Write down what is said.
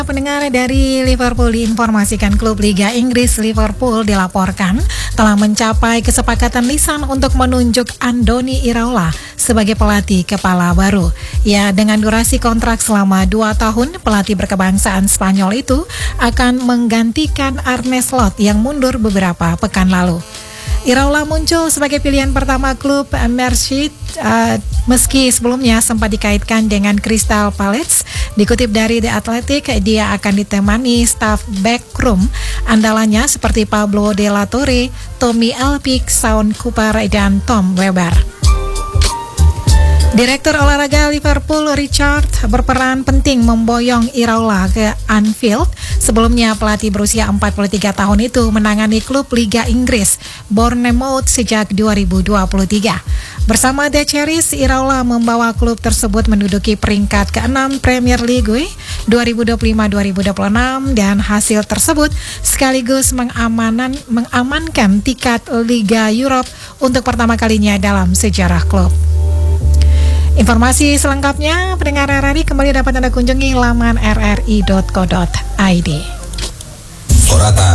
Pendengar dari Liverpool diinformasikan klub Liga Inggris Liverpool dilaporkan telah mencapai kesepakatan lisan untuk menunjuk Andoni Iraola sebagai pelatih kepala baru. Ya, dengan durasi kontrak selama 2 tahun, pelatih berkebangsaan Spanyol itu akan menggantikan Arne Slot yang mundur beberapa pekan lalu. Iraola muncul sebagai pilihan pertama klub Merseyside meski sebelumnya sempat dikaitkan dengan Crystal Palace. Dikutip dari The Athletic, dia akan ditemani staf backroom andalannya seperti Pablo De La Torre, Tommy Elphick, Sean Cooper, dan Tom Weber. Direktur olahraga Liverpool Richard berperan penting memboyong Iraola ke Anfield. Sebelumnya pelatih berusia 43 tahun itu menangani klub Liga Inggris Bournemouth sejak 2023. Bersama The Cherries, Iraola membawa klub tersebut menduduki peringkat ke-6 Premier League 2025-2026 dan hasil tersebut sekaligus mengamankan tiket Liga Europe untuk pertama kalinya dalam sejarah klub. Informasi selengkapnya, pendengar RRI kembali dapat Anda kunjungi laman rri.co.id.